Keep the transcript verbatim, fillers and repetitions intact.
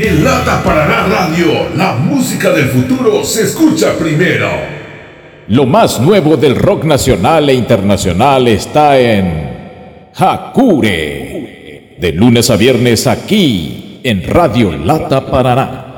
En Lata Paraná Radio, la música del futuro se escucha primero. Lo más nuevo del rock nacional e internacional está en Hakure. De lunes a viernes aquí en Radio Lata Paraná.